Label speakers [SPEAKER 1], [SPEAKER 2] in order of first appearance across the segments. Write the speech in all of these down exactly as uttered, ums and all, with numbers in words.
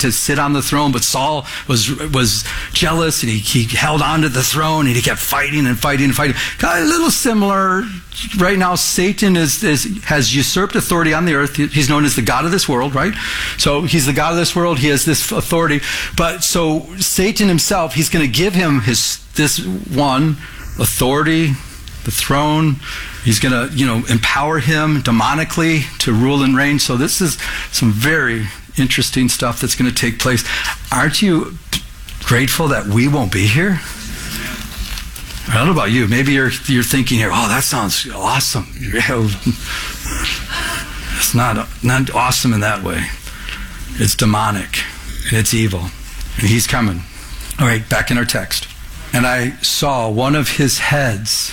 [SPEAKER 1] to sit on the throne, but Saul was was jealous, and he, he held on to the throne, and he kept fighting and fighting and fighting. Kind of a little similar. Right now, Satan is, is has usurped authority on the earth. He's known as the god of this world, right? So he's the god of this world. He has this authority. But so Satan himself, he's going to give him his this one authority, the throne. He's going to, you know, empower him demonically to rule and reign. So this is some very interesting stuff that's going to take place. Aren't you grateful that we won't be here? I don't know about you. Maybe you're you're thinking here, oh, that sounds awesome. It's not not awesome in that way. It's demonic and it's evil, and he's coming. All right, back in our text. And I saw one of his heads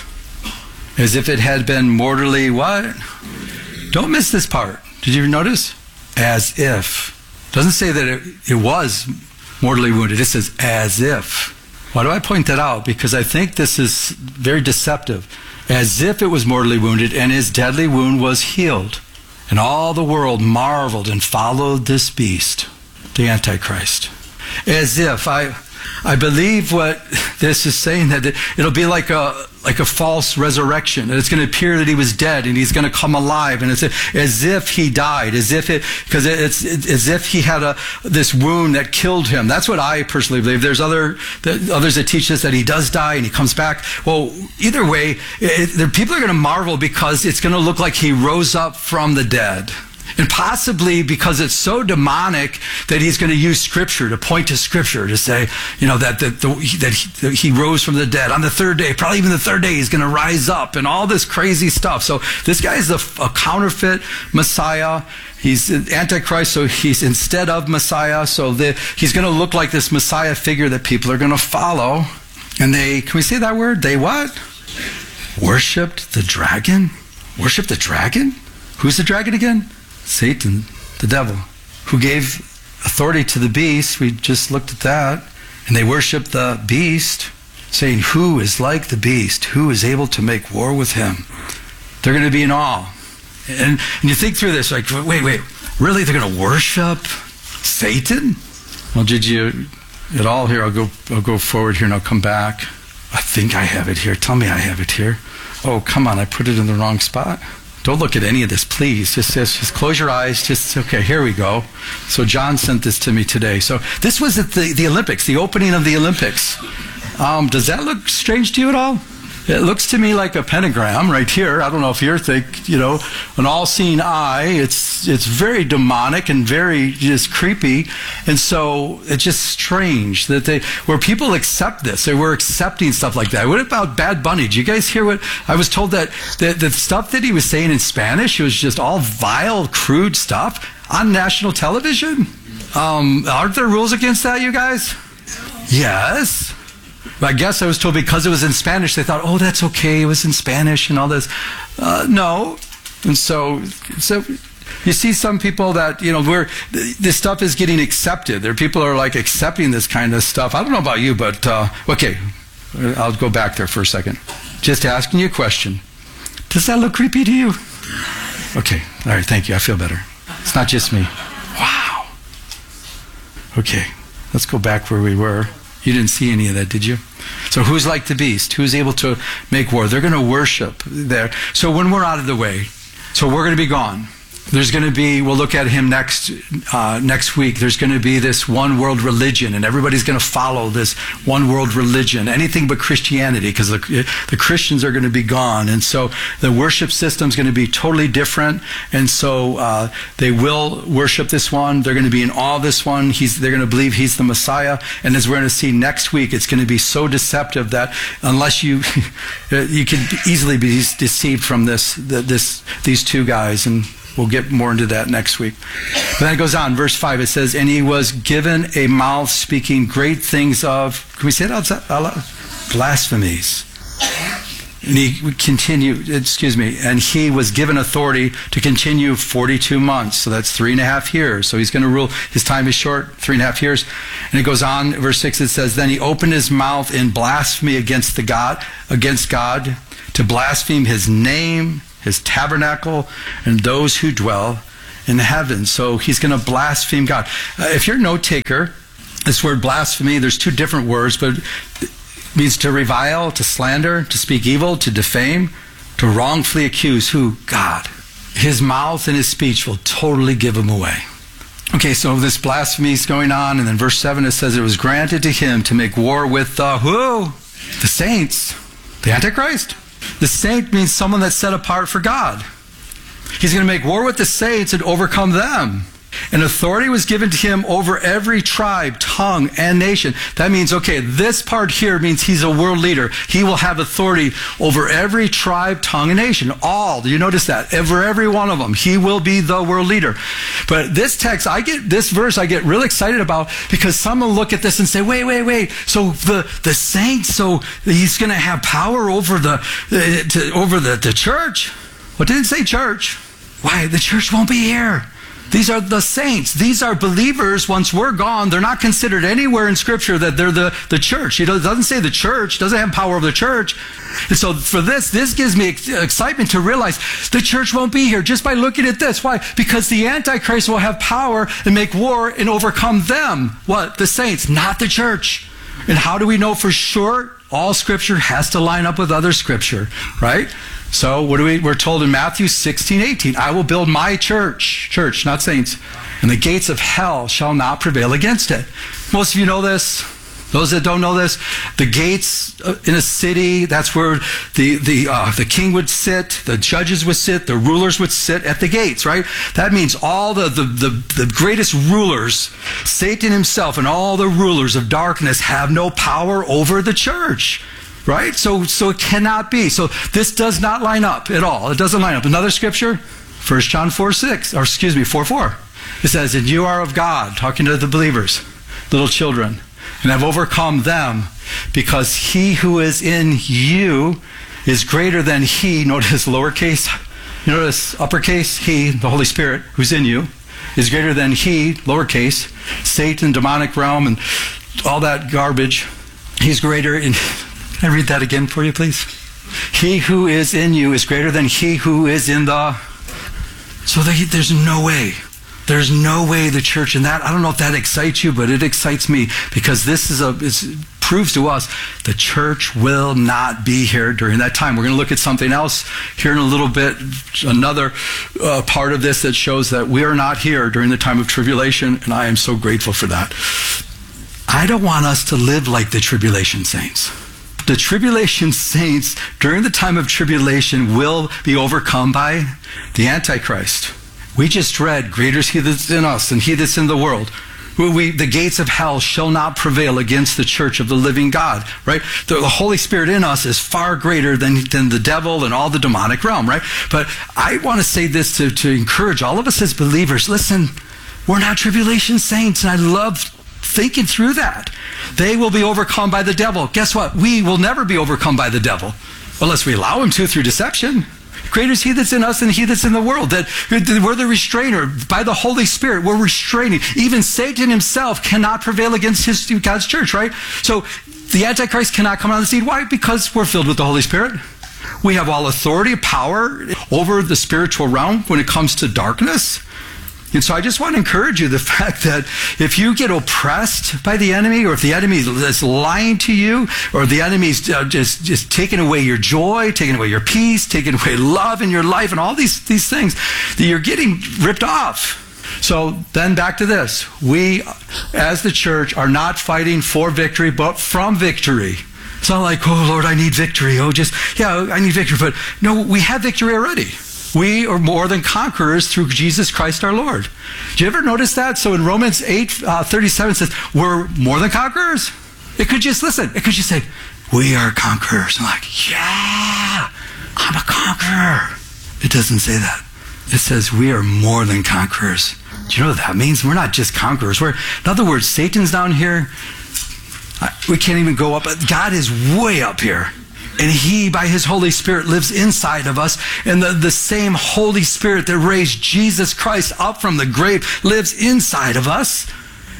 [SPEAKER 1] as if it had been mortally what? Don't miss this part. Did you notice? As if. It doesn't say that it, it was mortally wounded. It says as if. Why do I point that out? Because I think this is very deceptive. As if it was mortally wounded, and his deadly wound was healed. And all the world marveled and followed this beast, the Antichrist. As if. I I believe what this is saying, that it'll be like a like a false resurrection. That it's going to appear that he was dead and he's going to come alive, and it's as if he died, as if it because it's, it's as if he had a this wound that killed him. That's what I personally believe. There's other others that teach us that he does die and he comes back. Well, either way, it, it, people are going to marvel because it's going to look like he rose up from the dead. And possibly because it's so demonic that he's going to use Scripture to point to Scripture to say, you know, that that, the, that, he, that he rose from the dead on the third day. Probably even the third day he's going to rise up and all this crazy stuff. So this guy is a, a counterfeit Messiah. He's Antichrist, so he's instead of Messiah. So the, he's going to look like this Messiah figure that people are going to follow. And they, can we say that word? They what? Worshipped the dragon? Worshipped the dragon? Who's the dragon again? Satan, the devil, who gave authority to the beast. We just looked at that. And they worship the beast, saying, who is like the beast? Who is able to make war with him? They're going to be in awe. And, and you think through this, like, wait, wait, really? They're going to worship Satan? Well, did you at all here? I'll go, I'll go forward here and I'll come back. I think I have it here. Tell me I have it here. Oh, come on, I put it in the wrong spot. Don't look at any of this, please. Just, just, just close your eyes. Just, okay, here we go. So John sent this to me today. So this was at the, the Olympics, the opening of the Olympics. Um, does that look strange to you at all? It looks to me like a pentagram right here. I don't know if you're think, you know, an all-seeing eye. It's it's very demonic and very just creepy. And so it's just strange that they, where people accept this, they were accepting stuff like that. What about Bad Bunny? Did you guys hear what, I was told that the, the stuff that he was saying in Spanish was just all vile, crude stuff on national television? Um, aren't there rules against that, you guys? Yes. I guess I was told because it was in Spanish, they thought, oh, that's okay, it was in Spanish and all this. Uh, no. And so, so you see some people that, you know, where this stuff is getting accepted. There are people who are like accepting this kind of stuff. I don't know about you, but, uh, okay, I'll go back there for a second. Just asking you a question. Does that look creepy to you? Okay, all right, thank you, I feel better. It's not just me. Wow. Okay, let's go back where we were. You didn't see any of that, did you? So who's like the beast? Who's able to make war? They're going to worship there. So when we're out of the way, so we're going to be gone. There's going to be, we'll look at him next uh, next week. There's going to be this one world religion, and everybody's going to follow this one world religion, anything but Christianity, because the, the Christians are going to be gone. And so the worship system is going to be totally different. And so uh, they will worship this one. They're going to be in awe of this one. He's, they're going to believe he's the Messiah. And as we're going to see next week, it's going to be so deceptive that unless you, you can easily be deceived from this, this, these two guys. And we'll get more into that next week. But then it goes on, verse five, it says, and he was given a mouth speaking great things of, can we say that out loud? Blasphemies. And he continued, excuse me, and he was given authority to continue forty-two months. So that's three and a half years. So he's going to rule, his time is short, three and a half years. And it goes on, verse six, it says, then he opened his mouth in blasphemy against the God, against God, to blaspheme his name, his tabernacle, and those who dwell in heaven. So he's going to blaspheme God. Uh, if you're a note taker, this word blasphemy, there's two different words, but it means to revile, to slander, to speak evil, to defame, to wrongfully accuse who? God. His mouth and his speech will totally give him away. Okay, so this blasphemy is going on, and then verse seven, it says, it was granted to him to make war with the who? The saints. The Antichrist. The saint means someone that's set apart for God. He's going to make war with the saints and overcome them. And authority was given to him over every tribe, tongue, and nation. That means, okay, this part here means he's a world leader. He will have authority over every tribe, tongue, and nation. All, do you notice that? Over every one of them. He will be the world leader. But this text, I get, this verse I get real excited about because some will look at this and say, wait, wait, wait. So the, the saints, so he's going to have power over the, uh, to, over the, the church. Well, it didn't say church. Why? The church won't be here. These are the saints. These are believers. Once we're gone, they're not considered anywhere in Scripture that they're the, the church. It doesn't say the church. It doesn't have power over the church. And so for this, this gives me excitement to realize the church won't be here just by looking at this. Why? Because the Antichrist will have power and make war and overcome them. What? The saints, not the church. And how do we know for sure? All Scripture has to line up with other Scripture, right? So what do we, we're told in Matthew sixteen, eighteen, I will build my church, church, not saints, and the gates of hell shall not prevail against it. Most of you know this. Those that don't know this, the gates in a city, that's where the, the, uh, the king would sit, the judges would sit, the rulers would sit at the gates, right? That means all the, the, the, the greatest rulers, Satan himself and all the rulers of darkness have no power over the church. Right? So, so it cannot be. So this does not line up at all. It doesn't line up. Another scripture, First John four, six, or excuse me, four, four. It says, and you are of God, talking to the believers, little children, and have overcome them, because he who is in you is greater than he, notice lowercase, notice uppercase, he, the Holy Spirit, who's in you, is greater than he, lowercase, Satan, demonic realm, and all that garbage. He's greater in... Can I read that again for you, please? He who is in you is greater than he who is in the... So there's no way. There's no way the church in that. I don't know if that excites you, but it excites me because this is a it proves to us the church will not be here during that time. We're going to look at something else here in a little bit, another uh, part of this that shows that we are not here during the time of tribulation, and I am so grateful for that. I don't want us to live like the tribulation saints. The tribulation saints during the time of tribulation will be overcome by the Antichrist. We just read, greater is he that's in us than he that's in the world. We, the gates of hell shall not prevail against the church of the living God, right? The, the Holy Spirit in us is far greater than, than the devil and all the demonic realm, right? But I want to say this to, to encourage all of us as believers. Listen, we're not tribulation saints, and I love thinking through that. They will be overcome by the devil. Guess what? We will never be overcome by the devil unless we allow him to through deception. Greater is he that's in us than he that's in the world. That we're the restrainer. By the Holy Spirit, we're restraining. Even Satan himself cannot prevail against his God's church, right? So the Antichrist cannot come on the scene. Why? Because we're filled with the Holy Spirit. We have all authority, power over the spiritual realm when it comes to darkness. And so I just want to encourage you the fact that if you get oppressed by the enemy, or if the enemy is lying to you, or the enemy's uh, just, just taking away your joy, taking away your peace, taking away love in your life, and all these, these things, that you're getting ripped off. So then back to this. We, as the church, are not fighting for victory, but from victory. It's not like, oh, Lord, I need victory. Oh, just, yeah, I need victory. But no, we have victory already. We are more than conquerors through Jesus Christ our Lord. Did you ever notice that? So in Romans eight thirty-seven it says, we're more than conquerors. It could just, listen, it could just say, we are conquerors. I'm like, yeah, I'm a conqueror. It doesn't say that. It says we are more than conquerors. Do you know what that means? We're not just conquerors. We're, in other words, Satan's down here. We can't even go up. God is way up here. And he, by his Holy Spirit, lives inside of us. And the, the same Holy Spirit that raised Jesus Christ up from the grave lives inside of us.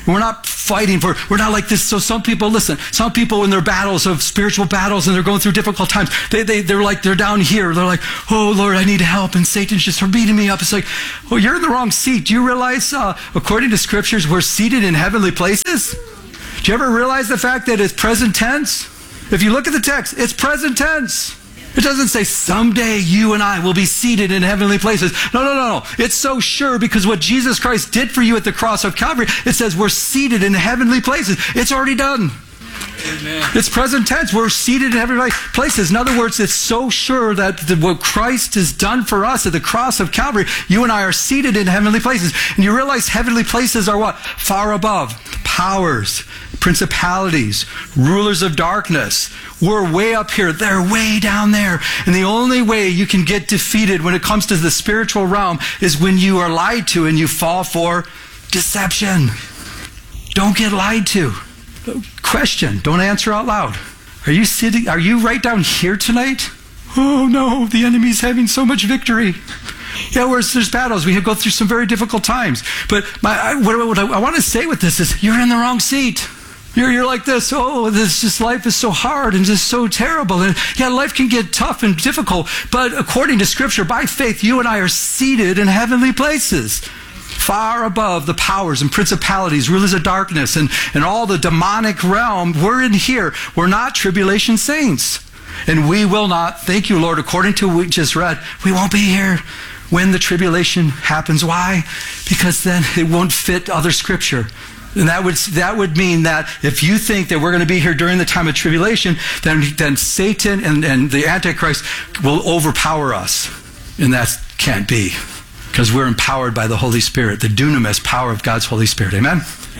[SPEAKER 1] We're not fighting for, we're not like this. So some people, listen, some people in their battles of spiritual battles and they're going through difficult times, they, they, they're like, they're down here. They're like, oh Lord, I need help. And Satan's just beating me up. It's like, oh, you're in the wrong seat. Do you realize, uh, according to scriptures, we're seated in heavenly places? Do you ever realize the fact that it's present tense? If you look at the text, it's present tense. It doesn't say someday you and I will be seated in heavenly places. No, no, no, no. It's so sure because what Jesus Christ did for you at the cross of Calvary, it says we're seated in heavenly places. It's already done. Amen. It's present tense. We're seated in heavenly places. In other words, it's so sure that the, what Christ has done for us at the cross of Calvary, you and I are seated in heavenly places. And you realize heavenly places are what? Far above. Powers, principalities, rulers of darkness. We're way up here. They're way down there. And the only way you can get defeated when it comes to the spiritual realm is when you are lied to and you fall for deception. Don't get lied to. Question. Don't answer out loud. Are you sitting? Are you right down here tonight? Oh no, the enemy's having so much victory. Yeah, whereas there's battles, we go through some very difficult times. But my, I, what, what I, I want to say with this is, you're in the wrong seat. You're, you're like this, oh, this just life is so hard and just so terrible. And yeah, life can get tough and difficult. But according to Scripture, by faith, you and I are seated in heavenly places, far above the powers and principalities, rulers of darkness, and, and all the demonic realm. We're in here. We're not tribulation saints. And we will not, thank you, Lord, according to what we just read, we won't be here when the tribulation happens. Why? Because then it won't fit other Scripture. And that would, that would mean that if you think that we're going to be here during the time of tribulation, then, then Satan and, and the Antichrist will overpower us. And that can't be. Because we're empowered by the Holy Spirit, the dunamis power of God's Holy Spirit. Amen?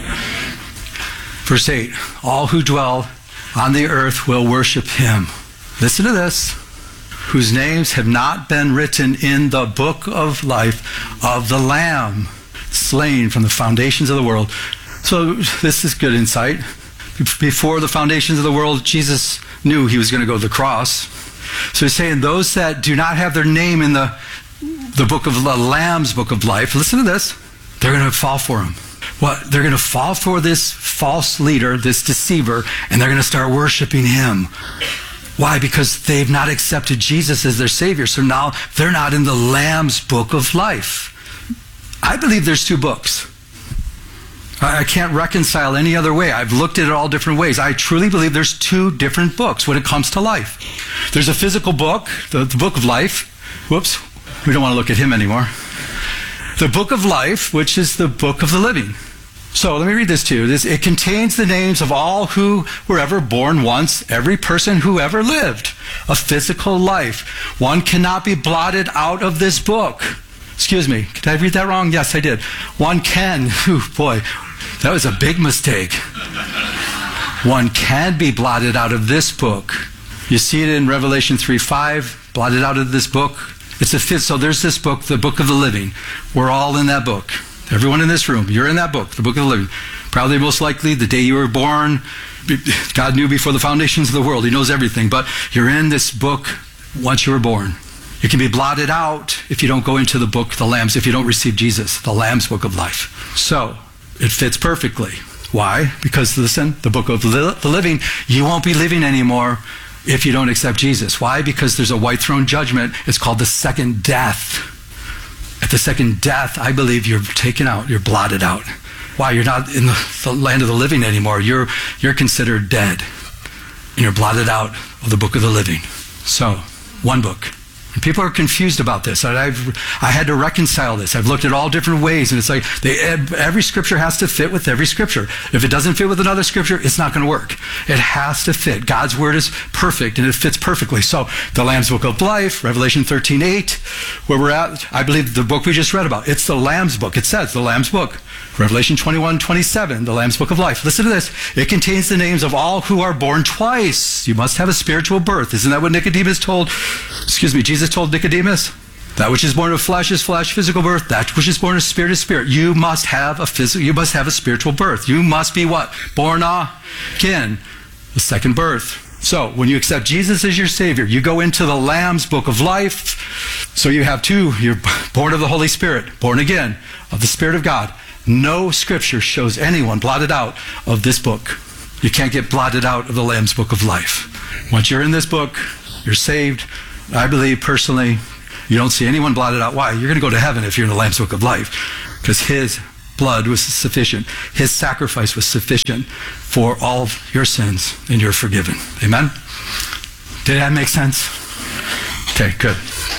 [SPEAKER 1] Verse eight, all who dwell on the earth will worship him. Listen to this. Whose names have not been written in the book of life of the Lamb, slain from the foundations of the world. So this is good insight. Before the foundations of the world, Jesus knew he was going to go to the cross. So he's saying those that do not have their name in the, the book of the Lamb's book of life, listen to this, they're going to fall for him. What? They're going to fall for this false leader, this deceiver, and they're going to start worshiping him. Why? Because they've not accepted Jesus as their Savior. So now they're not in the Lamb's book of life. I believe there's two books. I can't reconcile any other way. I've looked at it all different ways. I truly believe there's two different books when it comes to life. There's a physical book, the, the book of life. Whoops, we don't want to look at him anymore. The book of life, which is the book of the living. So let me read this to you. This, it contains the names of all who were ever born once, every person who ever lived a physical life. One cannot be blotted out of this book. Excuse me, did I read that wrong? Yes, I did. One can. Ooh, boy, that was a big mistake. One can be blotted out of this book. You see it in Revelation three five, blotted out of this book. It's a fifth. So there's this book, the book of the living. We're all in that book. Everyone in this room, you're in that book, the book of the living. Probably most likely the day you were born, God knew before the foundations of the world. He knows everything. But you're in this book once you were born. You can be blotted out if you don't go into the book, the Lamb's, if you don't receive Jesus, the Lamb's book of life. So it fits perfectly. Why? Because listen, the book of the living, you won't be living anymore if you don't accept Jesus. Why? Because there's a white throne judgment. It's called the second death. At the second death, I believe you're taken out, you're blotted out. Why? You're not in the, the land of the living anymore. You're, you're considered dead. And you're blotted out of the book of the living. So, one book. And people are confused about this. I've, I had to reconcile this. I've looked at all different ways, and it's like they, every scripture has to fit with every scripture. If it doesn't fit with another scripture, it's not going to work. It has to fit. God's word is perfect, and it fits perfectly. So the Lamb's book of life, Revelation thirteen eight, where we're at, I believe the book we just read about, it's the Lamb's book. It says the Lamb's book. Revelation twenty-one twenty-seven, the Lamb's book of life. Listen to this. It contains the names of all who are born twice. You must have a spiritual birth. Isn't that what Nicodemus told, excuse me, Jesus told Nicodemus? That which is born of flesh is flesh, physical birth. That which is born of spirit is spirit. You must have a physical, you must have a spiritual birth. You must be what? Born again. The second birth. So, when you accept Jesus as your Savior, you go into the Lamb's book of life. So you have two. You're born of the Holy Spirit, born again of the Spirit of God. No scripture shows anyone blotted out of this book. You can't get blotted out of the Lamb's book of life. Once you're in this book, you're saved. I believe personally, you don't see anyone blotted out. Why? You're going to go to heaven if you're in the Lamb's book of life, because his blood was sufficient. His sacrifice was sufficient for all of your sins, and you're forgiven. Amen? Did that make sense? Okay, good.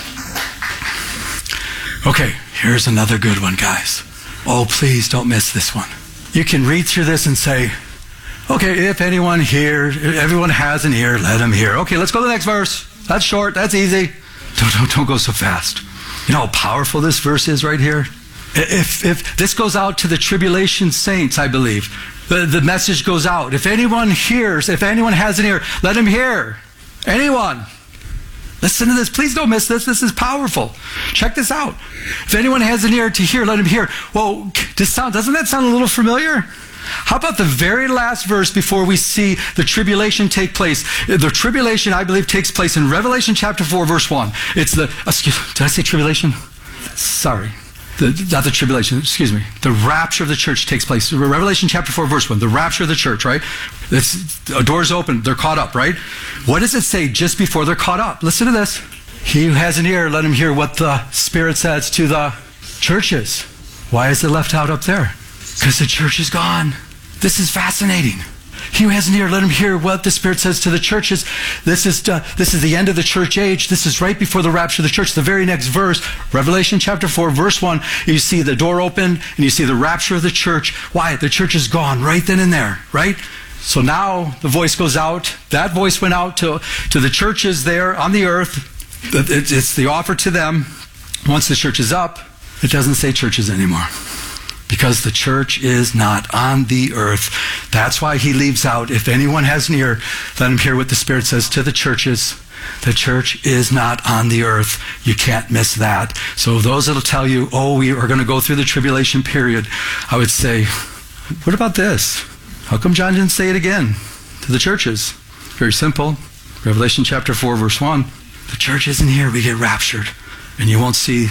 [SPEAKER 1] Okay, here's another good one, guys. Oh, please don't miss this one. You can read through this and say, okay, if anyone here, everyone has an ear, let him hear. Okay, let's go to the next verse. That's short, that's easy. Don't, don't, don't go so fast. You know how powerful this verse is right here? If, if this goes out to the tribulation saints, I believe, the, the message goes out. If anyone hears, if anyone has an ear, let him hear. Anyone. Listen to this. Please don't miss this. This is powerful. Check this out. If anyone has an ear to hear, let him hear. Well, this sound, doesn't that sound a little familiar? How about the very last verse before we see the tribulation take place? The tribulation, I believe, takes place in Revelation chapter four, verse one. It's the, excuse, did I say tribulation? Sorry. The, not the tribulation, excuse me. The rapture of the church takes place. Revelation chapter four, verse one. The rapture of the church, right? It's, doors open. They're caught up, right? What does it say just before they're caught up? Listen to this. He who has an ear, let him hear what the Spirit says to the churches. Why is it left out up there? Because the church is gone. This is fascinating. He who has an ear, let him hear what the Spirit says to the churches. This is uh, this is the end of the church age. This is right before the rapture of the church. The very next verse, Revelation chapter four, verse one, you see the door open and you see the rapture of the church. Why? The church is gone right then and there, right? So now the voice goes out. That voice went out to, to the churches there on the earth. It's the offer to them. Once the church is up, it doesn't say churches anymore. Because the church is not on the earth. That's why he leaves out, if anyone has an ear, let him hear what the Spirit says to the churches. The church is not on the earth. You can't miss that. So those that'll tell you, oh, we are going to go through the tribulation period, I would say, what about this? How come John didn't say it again to the churches? Very simple. Revelation chapter four, verse one. The church isn't here. We get raptured. And you won't see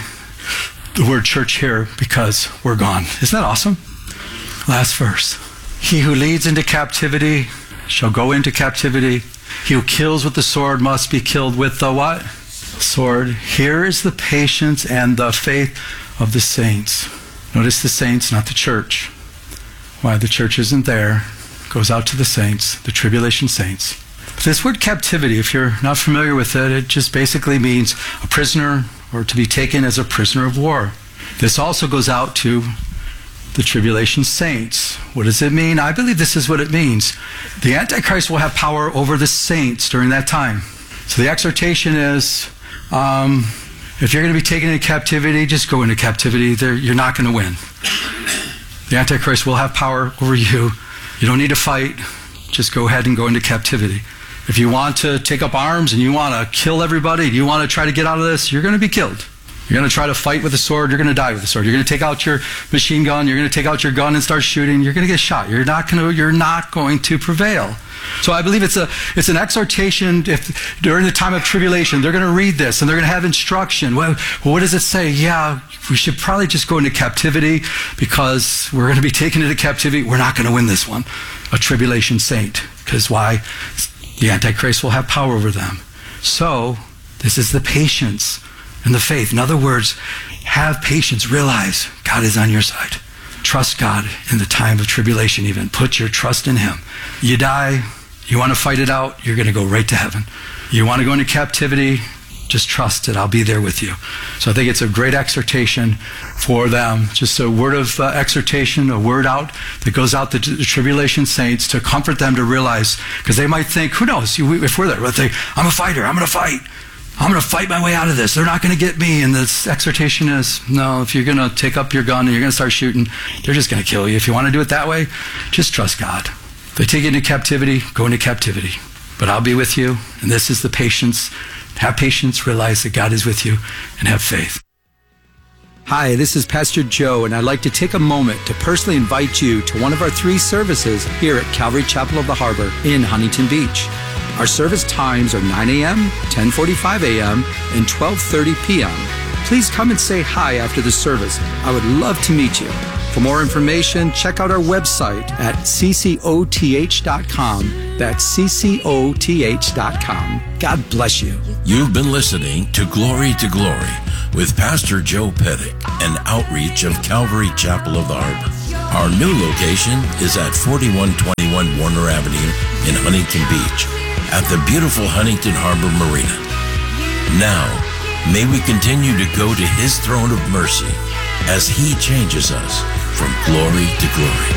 [SPEAKER 1] the word church here because we're gone. Isn't that awesome? Last verse. He who leads into captivity shall go into captivity. He who kills with the sword must be killed with the what? Sword. Here is the patience and the faith of the saints. Notice the saints, not the church. Why? The church isn't there. It goes out to the saints, the tribulation saints. But this word captivity, if you're not familiar with it, it just basically means a prisoner or to be taken as a prisoner of war. This also goes out to the tribulation saints. What does it mean? I believe this is what it means. The Antichrist will have power over the saints during that time. So the exhortation is, um, if you're going to be taken into captivity, just go into captivity. There, you're not going to win. The Antichrist will have power over you. You don't need to fight. Just go ahead and go into captivity. If you want to take up arms and you want to kill everybody, you want to try to get out of this, you're going to be killed. You're going to try to fight with a sword, you're going to die with a sword. You're going to take out your machine gun, you're going to take out your gun and start shooting, you're going to get shot. You're not going to, you're not going to prevail. So I believe it's a it's an exhortation. If during the time of tribulation, they're going to read this and they're going to have instruction. Well, what does it say? Yeah, we should probably just go into captivity because we're going to be taken into captivity. We're not going to win this one. A tribulation saint. Because why? The Antichrist will have power over them. So this is the patience and the faith. In other words, have patience. Realize God is on your side. Trust God in the time of tribulation even. Put your trust in Him. You die, you want to fight it out, you're going to go right to heaven. You want to go into captivity, just trust it. I'll be there with you. So I think it's a great exhortation for them. Just a word of uh, exhortation, a word out that goes out to the tribulation saints to comfort them to realize, because they might think, who knows, if we're there, they'll think, I'm a fighter, I'm going to fight. I'm going to fight my way out of this. They're not going to get me. And this exhortation is, no, if you're going to take up your gun and you're going to start shooting, they're just going to kill you. If you want to do it that way, just trust God. If they take you into captivity, go into captivity. But I'll be with you. And this is the patience. Have patience, realize that God is with you, and have faith. Hi, this is Pastor Joe, and I'd like to take a moment to personally invite you to one of our three services here at Calvary Chapel of the Harbor in Huntington Beach. Our service times are nine a.m., ten forty-five a.m., and twelve thirty p.m. Please come and say hi after the service. I would love to meet you. For more information, check out our website at c c o t h dot com. That's c c o t h dot com. God bless you.
[SPEAKER 2] You've been listening to Glory to Glory with Pastor Joe Pettick, an outreach of Calvary Chapel of the Harbor. Our new location is at forty-one twenty-one Warner Avenue in Huntington Beach at the beautiful Huntington Harbor Marina. Now, may we continue to go to His throne of mercy as He changes us from glory to glory.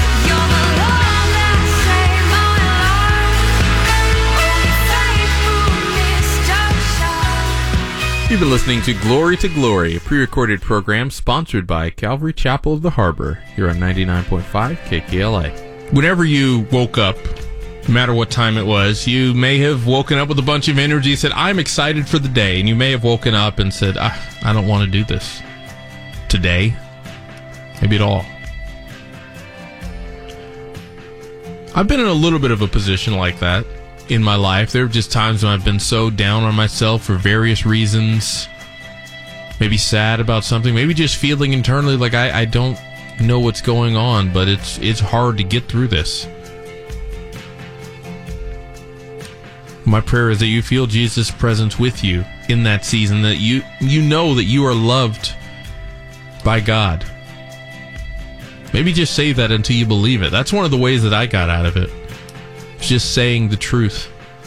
[SPEAKER 3] You've been listening to Glory to Glory, a pre-recorded program sponsored by Calvary Chapel of the Harbor, here on ninety-nine point five K K L A.
[SPEAKER 4] Whenever you woke up, no matter what time it was, you may have woken up with a bunch of energy, said, I'm excited for the day, and you may have woken up and said, ah, I don't want to do this today, maybe at all. I've been in a little bit of a position like that in my life. There are just times when I've been so down on myself for various reasons, maybe sad about something, maybe just feeling internally like I, I don't know what's going on, but it's it's hard to get through this. My prayer is that you feel Jesus' presence with you in that season, that you you know that you are loved by God. Maybe just say that until you believe it. That's one of the ways that I got out of it. Just saying the truth.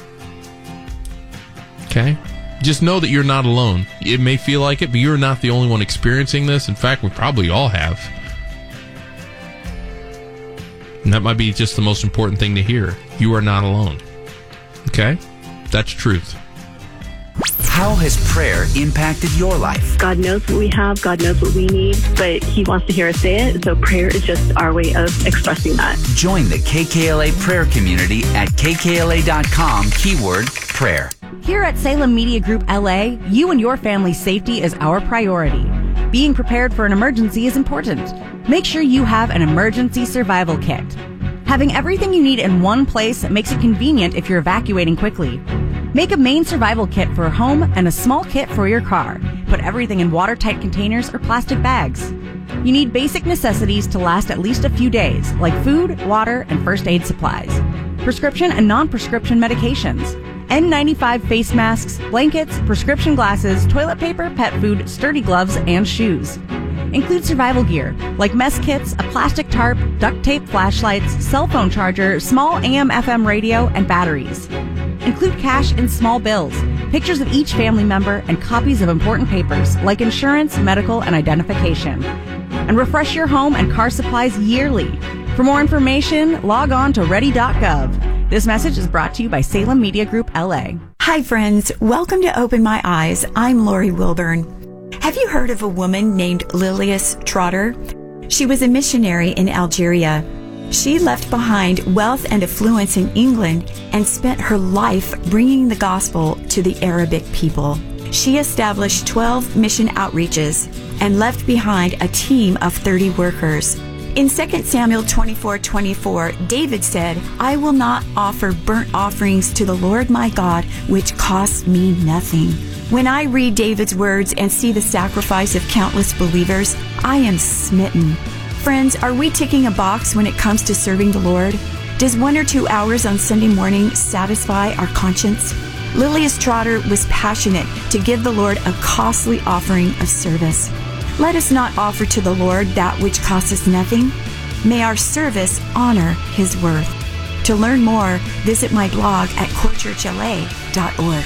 [SPEAKER 4] Okay? Just know that you're not alone. It may feel like it, but you're not the only one experiencing this. In fact, we probably all have. And that might be just the most important thing to hear. You are not alone. Okay? That's truth.
[SPEAKER 5] How has prayer impacted your life?
[SPEAKER 6] God knows what we have. God knows what we need, but He wants to hear us say it. So prayer is just our way of expressing that.
[SPEAKER 5] Join the K K L A prayer community at k k l a dot com, keyword prayer.
[SPEAKER 7] Here at Salem Media Group L A, you and your family's safety is our priority. Being prepared for an emergency is important. Make sure you have an emergency survival kit. Having everything you need in one place makes it convenient if you're evacuating quickly. Make a main survival kit for a home and a small kit for your car. Put everything in watertight containers or plastic bags. You need basic necessities to last at least a few days, like food, water, and first aid supplies. Prescription and non-prescription medications. N ninety-five face masks, blankets, prescription glasses, toilet paper, pet food, sturdy gloves, and shoes. Include survival gear, like mess kits, a plastic tarp, duct tape flashlights, cell phone charger, small A M F M radio, and batteries. Include cash and small bills, pictures of each family member, and copies of important papers like insurance, medical, and identification. And refresh your home and car supplies yearly. For more information, log on to ready dot gov. This message is brought to you by Salem Media Group L A.
[SPEAKER 8] Hi friends, welcome to Open My Eyes. I'm Lori Wilburn. Have you heard of a woman named Lilias Trotter? She was a missionary in Algeria. She left behind wealth and affluence in England and spent her life bringing the gospel to the Arabic people. She established twelve mission outreaches and left behind a team of thirty workers. In Second Samuel twenty-four twenty-four, David said, I will not offer burnt offerings to the Lord my God, which cost me nothing. When I read David's words and see the sacrifice of countless believers, I am smitten. Friends, are we ticking a box when it comes to serving the Lord? Does one or two hours on Sunday morning satisfy our conscience? Lilias Trotter was passionate to give the Lord a costly offering of service. Let us not offer to the Lord that which costs us nothing. May our service honor His worth. To learn more, visit my blog at core church l a dot org.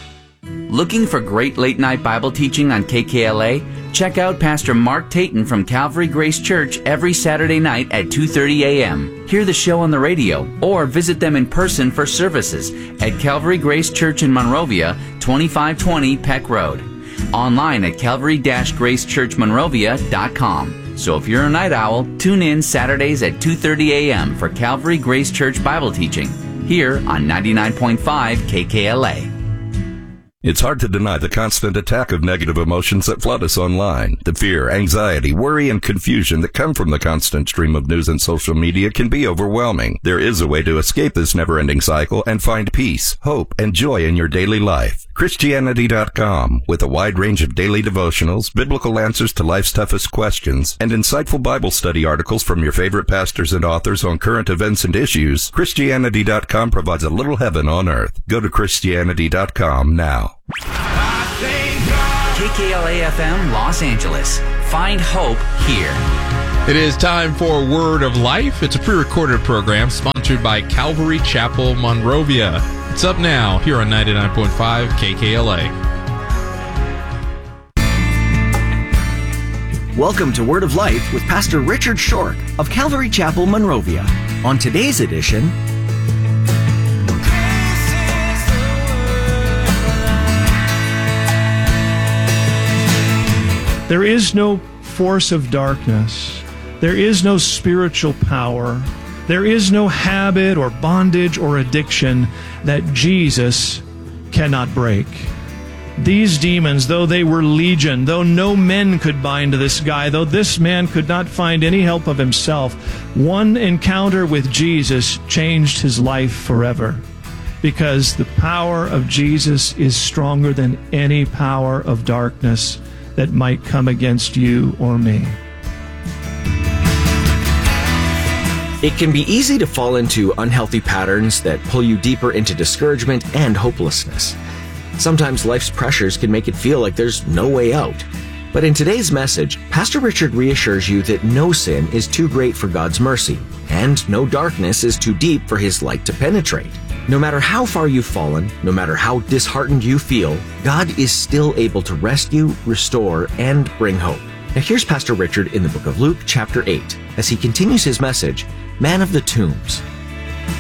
[SPEAKER 5] Looking for great late-night Bible teaching on K K L A? Check out Pastor Mark Tayton from Calvary Grace Church every Saturday night at two thirty a.m. Hear the show on the radio or visit them in person for services at Calvary Grace Church in Monrovia, twenty-five twenty Peck Road. Online at calvary dash grace church monrovia dot com. So if you're a night owl, tune in Saturdays at two thirty a.m. for Calvary Grace Church Bible teaching here on ninety-nine point five K K L A.
[SPEAKER 9] It's hard to deny the constant attack of negative emotions that flood us online. The fear, anxiety, worry, and confusion that come from the constant stream of news and social media can be overwhelming. There is a way to escape this never-ending cycle and find peace, hope, and joy in your daily life. Christianity dot com, with a wide range of daily devotionals, biblical answers to life's toughest questions, and insightful Bible study articles from your favorite pastors and authors on current events and issues, Christianity dot com provides a little heaven on earth. Go to Christianity dot com now.
[SPEAKER 5] K K L A F M Los Angeles. Find hope here.
[SPEAKER 4] It is time for Word of Life. It's a pre-recorded program sponsored by Calvary Chapel, Monrovia. It's up now here on ninety-nine point five K K L A.
[SPEAKER 10] Welcome to Word of Life with Pastor Richard Short of Calvary Chapel, Monrovia. On today's edition,
[SPEAKER 11] there is no force of darkness. There is no spiritual power. There is no habit or bondage or addiction that Jesus cannot break. These demons, though they were legion, though no men could bind this guy, though this man could not find any help of himself, one encounter with Jesus changed his life forever. Because the power of Jesus is stronger than any power of darkness that might come against you or me.
[SPEAKER 10] it can be easy to fall into unhealthy patterns that pull you deeper into discouragement and hopelessness. Sometimes life's pressures can make it feel like there's no way out. But in today's message, Pastor Richard reassures you that no sin is too great for God's mercy, and no darkness is too deep for His light to penetrate. No matter how far you've fallen, no matter how disheartened you feel, God is still able to rescue, restore, and bring hope. Now here's Pastor Richard in the book of Luke, chapter eight, as he continues his message, Man of the Tombs.